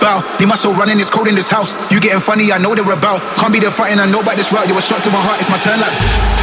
bow. Leave my soul running, it's cold in this house. You getting funny, I know they're about. Can't be the fighting, I know about this route. You a shot to my heart, it's my turn like.